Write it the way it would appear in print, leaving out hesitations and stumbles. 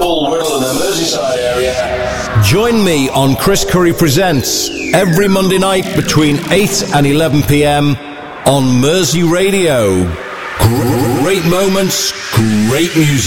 Liverpool, Whittle and the Merseyside area. Join me on Chris Curry Presents every Monday night between 8 and 11 p.m. on Mersey Radio. Great moments, great music.